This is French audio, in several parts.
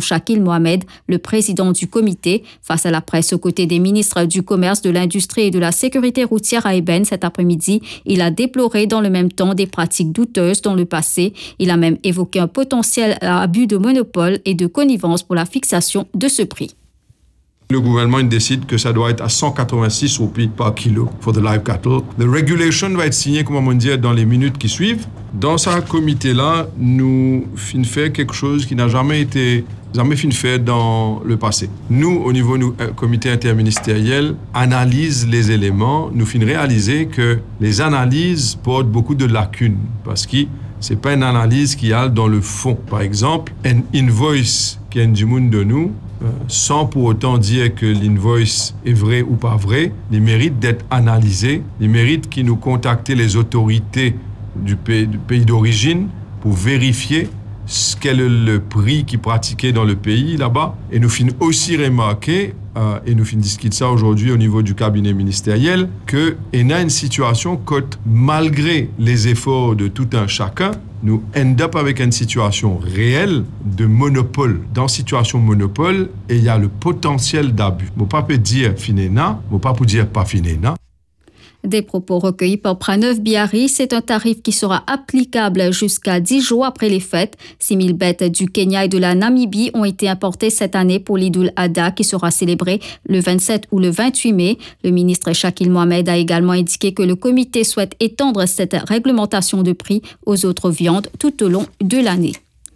Shakil Mohamed, le président du comité. Face à la presse aux côtés des ministres du Commerce, de l'Industrie et de la Sécurité routière à Eben cet après-midi, il a déploré dans le même temps des pratiques douteuses dans le passé. Il a même évoqué un potentiel abus de monopole et de connivence pour la fixation de ce prix. Le gouvernement il décide que ça doit être à 186 roupies par kilo for the live cattle. The regulation va être signée, comment on dit, dans les minutes qui suivent. Dans ce comité-là, nous fait quelque chose qui n'a jamais fait dans le passé. Nous, au niveau du comité interministériel, analyse les éléments. Nous fin réaliser que les analyses portent beaucoup de lacunes parce que c'est pas une analyse qui a dans le fond. Par exemple, un invoice qui est du monde de nous, sans pour autant dire que l'invoice est vrai ou pas vrai, il mérite d'être analysé, il mérite qu'ils nous contactent les autorités du pays d'origine pour vérifier quel est le prix qui est pratiqué dans le pays là-bas. Et nous finissons aussi remarquer, et nous finissons discuter ça aujourd'hui au niveau du cabinet ministériel, qu'il y a une situation que malgré les efforts de tout un chacun, nous end up avec une situation réelle de monopole. Dans situation monopole, et il y a le potentiel d'abus. Je ne peux pas dire finéna, je ne peux pas dire pas finéna. Des propos recueillis par Pranav Bihari, c'est un tarif qui sera applicable jusqu'à 10 jours après les fêtes. 6 000 bêtes du Kenya et de la Namibie ont été importées cette année pour l'Eid al-Adha qui sera célébré le 27 ou le 28 mai. Le ministre Shakil Mohamed a également indiqué que le comité souhaite étendre cette réglementation de prix aux autres viandes tout au long de l'année.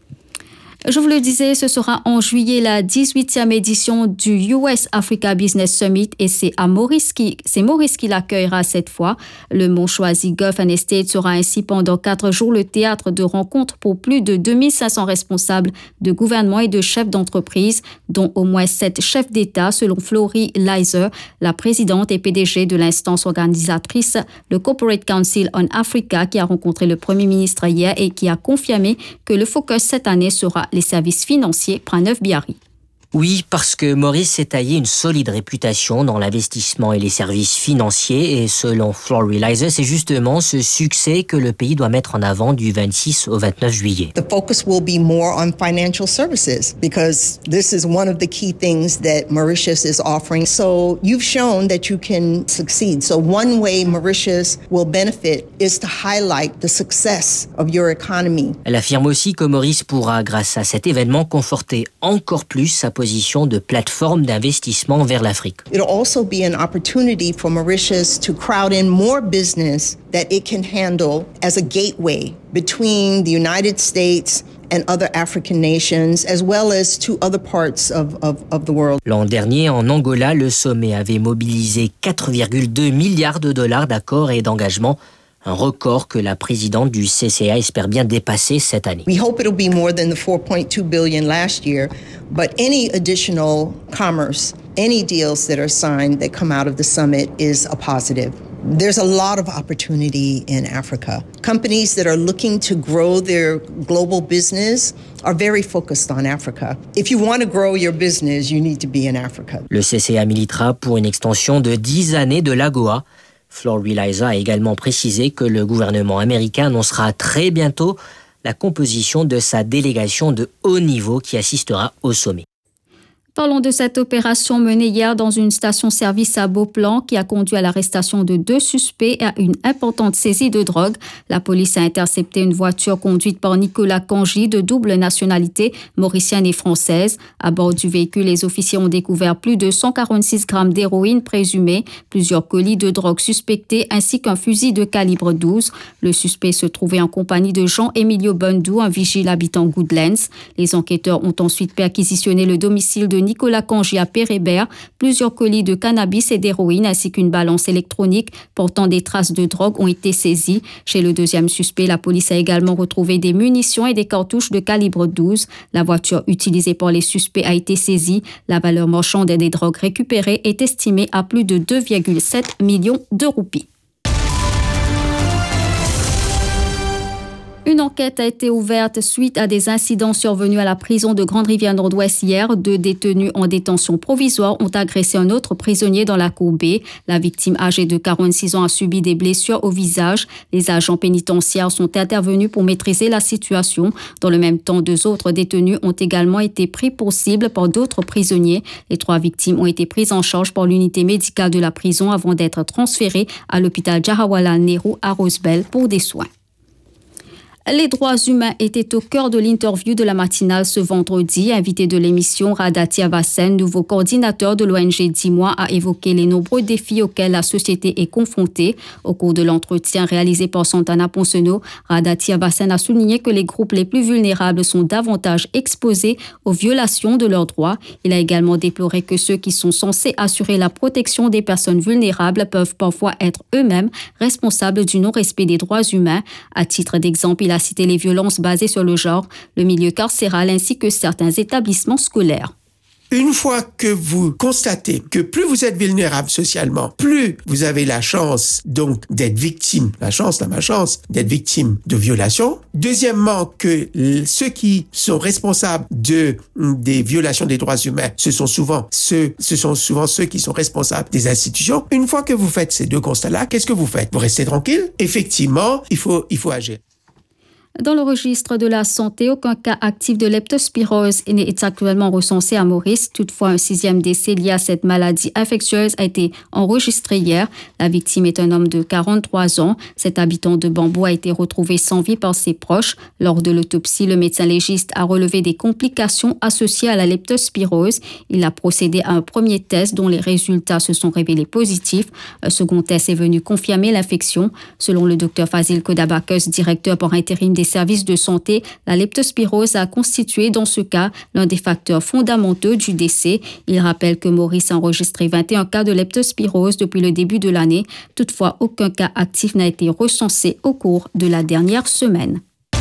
Je vous le disais, ce sera en juillet la 18e édition du US Africa Business Summit et c'est Maurice qui l'accueillera cette fois. Le mont choisi Gulf and Estate sera ainsi pendant 4 jours le théâtre de rencontres pour plus de 2500 responsables de gouvernement et de chefs d'entreprise, dont au moins 7 chefs d'État, selon Florie Leiser, la présidente et PDG de l'instance organisatrice, le Corporate Council on Africa, qui a rencontré le Premier ministre hier et qui a confirmé que le focus cette année sera les services financiers. Pranav Bihari. Oui, parce que Maurice s'est taillé une solide réputation dans l'investissement et les services financiers et selon Florie Leiser, c'est justement ce succès que le pays doit mettre en avant du 26 au 29 juillet. The focus will be more on financial services because this is one of the key things that Mauritius is offering. So you've shown that you can succeed. So one way Mauritius will benefit is to highlight the success of your economy. Elle affirme aussi que Maurice pourra, grâce à cet événement, conforter encore plus sa position de plateforme d'investissement vers l'Afrique. It'll also be an opportunity for Mauritius to crowd in more business that it can handle as a gateway between the United States and other African nations, as well as to other parts of the world. L'an dernier, en Angola, le sommet avait mobilisé 4,2 milliards de dollars d'accords et d'engagements, un record que la présidente du CCA espère bien dépasser cette année. We hope it'll be more than the 4.2 billion last year, but any additional commerce, any deals that are signed that come out of the summit is a positive. There's a lot of opportunity in Africa. Companies that are looking to grow their global business are very focused on Africa. If you want to grow your business, you need to be in Africa. Le CCA militera pour une extension de 10 années de l'AGOA. Florie Leiser a également précisé que le gouvernement américain annoncera très bientôt la composition de sa délégation de haut niveau qui assistera au sommet. Parlons de cette opération menée hier dans une station-service à Beauplan qui a conduit à l'arrestation de 2 suspects et à une importante saisie de drogue. La police a intercepté une voiture conduite par Nicolas Kanji de double nationalité, mauricienne et française. À bord du véhicule, les officiers ont découvert plus de 146 grammes d'héroïne présumée, plusieurs colis de drogue suspectés ainsi qu'un fusil de calibre 12. Le suspect se trouvait en compagnie de Jean-Emilio Bundou, un vigile habitant Goodlands. Les enquêteurs ont ensuite perquisitionné le domicile de Nicolas Kanji à Pérébert, plusieurs colis de cannabis et d'héroïne ainsi qu'une balance électronique portant des traces de drogue ont été saisies. Chez le deuxième suspect, la police a également retrouvé des munitions et des cartouches de calibre 12. La voiture utilisée par les suspects a été saisie. La valeur marchande des drogues récupérées est estimée à plus de 2,7 millions de roupies. Une enquête a été ouverte suite à des incidents survenus à la prison de Grande-Rivière-Nord-Ouest hier. 2 détenus en détention provisoire ont agressé un autre prisonnier dans la cour B. La victime, âgée de 46 ans, a subi des blessures au visage. Les agents pénitentiaires sont intervenus pour maîtriser la situation. Dans le même temps, 2 autres détenus ont également été pris pour cible par d'autres prisonniers. Les 3 victimes ont été prises en charge par l'unité médicale de la prison avant d'être transférées à l'hôpital Jawaharlal Nehru à Rosebel pour des soins. Les droits humains étaient au cœur de l'interview de la matinale ce vendredi. Invité de l'émission, Radha Thiavasen, nouveau coordinateur de l'ONG 10 mois, a évoqué les nombreux défis auxquels la société est confrontée. Au cours de l'entretien réalisé par Santana Ponceneau, Radha Thiavasen a souligné que les groupes les plus vulnérables sont davantage exposés aux violations de leurs droits. Il a également déploré que ceux qui sont censés assurer la protection des personnes vulnérables peuvent parfois être eux-mêmes responsables du non-respect des droits humains. À titre d'exemple, il a cité les violences basées sur le genre, le milieu carcéral ainsi que certains établissements scolaires. Une fois que vous constatez que plus vous êtes vulnérable socialement, plus vous avez la chance donc d'être victime, la malchance d'être victime de violations. Deuxièmement, que ceux qui sont responsables des violations des droits humains, ce sont souvent ceux qui sont responsables des institutions. Une fois que vous faites ces 2 constats-là, qu'est-ce que vous faites? Vous restez tranquille? Effectivement, il faut agir. Dans le registre de la santé, aucun cas actif de leptospirose n'est actuellement recensé à Maurice. Toutefois, un 6e décès lié à cette maladie infectieuse a été enregistré hier. La victime est un homme de 43 ans. Cet habitant de Bambou a été retrouvé sans vie par ses proches. Lors de l'autopsie, le médecin légiste a relevé des complications associées à la leptospirose. Il a procédé à un premier test dont les résultats se sont révélés positifs. Un second test est venu confirmer l'infection. Selon le docteur Fazil Kodabakos, directeur par intérim des services de santé, la leptospirose a constitué dans ce cas l'un des facteurs fondamentaux du décès. Il rappelle que Maurice a enregistré 21 cas de leptospirose depuis le début de l'année. Toutefois, aucun cas actif n'a été recensé au cours de la dernière semaine.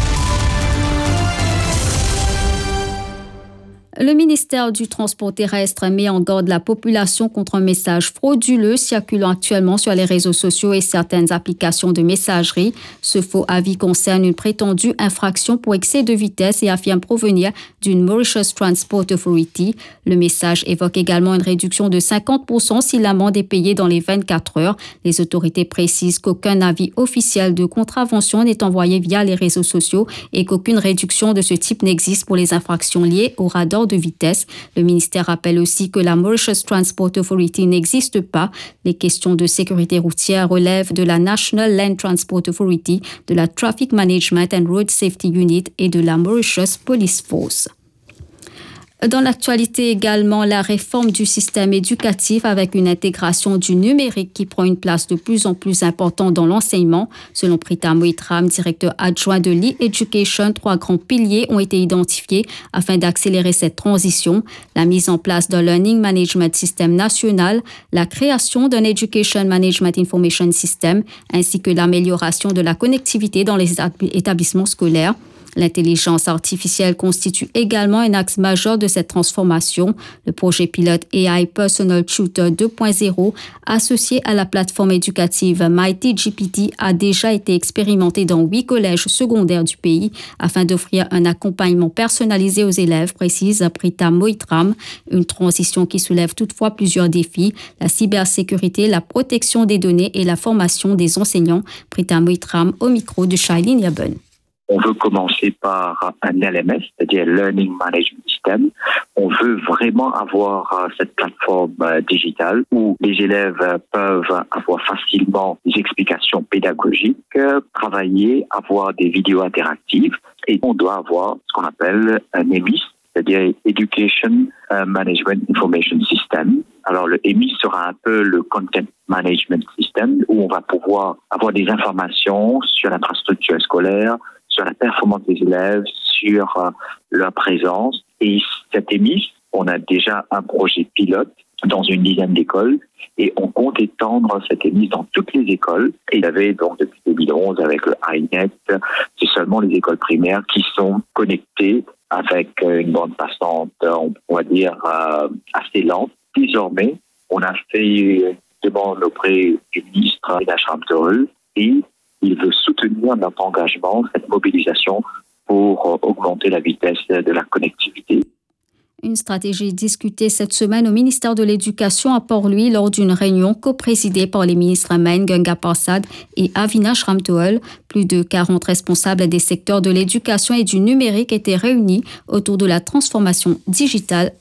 Le ministère du Transport terrestre met en garde la population contre un message frauduleux circulant actuellement sur les réseaux sociaux et certaines applications de messagerie. Ce faux avis concerne une prétendue infraction pour excès de vitesse et affirme provenir d'une Mauritius Transport Authority. Le message évoque également une réduction de 50% si l'amende est payée dans les 24 heures. Les autorités précisent qu'aucun avis officiel de contravention n'est envoyé via les réseaux sociaux et qu'aucune réduction de ce type n'existe pour les infractions liées au radar de vitesse. Le ministère rappelle aussi que la Mauritius Transport Authority n'existe pas. Les questions de sécurité routière relèvent de la National Land Transport Authority, de la Traffic Management and Road Safety Unit et de la Mauritius Police Force. Dans l'actualité également, la réforme du système éducatif avec une intégration du numérique qui prend une place de plus en plus importante dans l'enseignement. Selon Prita Moitram, directeur adjoint de l'e-Education, 3 grands piliers ont été identifiés afin d'accélérer cette transition. La mise en place d'un Learning Management System national, la création d'un Education Management Information System, ainsi que l'amélioration de la connectivité dans les établissements scolaires. L'intelligence artificielle constitue également un axe majeur de cette transformation. Le projet pilote AI Personal Tutor 2.0, associé à la plateforme éducative MightyGPT, a déjà été expérimenté dans 8 collèges secondaires du pays afin d'offrir un accompagnement personnalisé aux élèves, précise Prita Moitram. Une transition qui soulève toutefois plusieurs défis, la cybersécurité, la protection des données et la formation des enseignants. Prita Moitram au micro de Shailene Yaben. On veut commencer par un LMS, c'est-à-dire Learning Management System. On veut vraiment avoir cette plateforme digitale où les élèves peuvent avoir facilement des explications pédagogiques, travailler, avoir des vidéos interactives. Et on doit avoir ce qu'on appelle un EMIS, c'est-à-dire Education Management Information System. Alors le EMIS sera un peu le Content Management System où on va pouvoir avoir des informations sur l'infrastructure scolaire, sur la performance des élèves, sur leur présence. Et cet EMIS, on a déjà un projet pilote dans une dizaine d'écoles et on compte étendre cet EMIS dans toutes les écoles. Et il y avait donc depuis 2011 avec le iNet, c'est seulement les écoles primaires qui sont connectées avec une bande passante, on va dire, assez lente. Désormais, on a fait une demande auprès du ministre Nash Ramtorul et il veut soutenir notre engagement, cette mobilisation pour augmenter la vitesse de la connectivité. Une stratégie discutée cette semaine au ministère de l'Éducation à Port-Louis lors d'une réunion coprésidée par les ministres Maïn Ganga Parsad et Avinash Ramtoul. Plus de 40 responsables des secteurs de l'éducation et du numérique étaient réunis autour de la transformation digitale